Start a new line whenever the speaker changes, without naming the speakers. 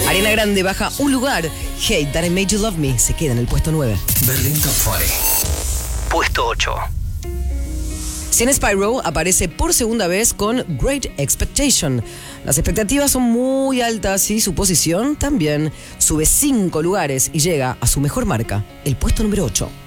Ariana Grande baja un lugar. Hate That I Made You Love Me se queda en el puesto 9.
Berlín Top 40. Puesto 8.
Cien Spyro aparece por segunda vez con Great Expectation. Las expectativas son muy altas y su posición también. Sube 5 lugares y llega a su mejor marca, el puesto número 8.